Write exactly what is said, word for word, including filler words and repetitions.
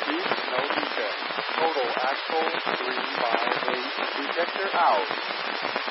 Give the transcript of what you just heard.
Speed, no defect. Total axle three by eight. Detector out.